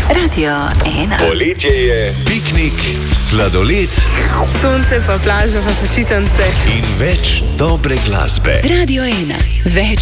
Radio 1. Poletje je, piknik, sladoled, sonce pa plaža pa počitnice in več dobre glasbe. Radio 1. Več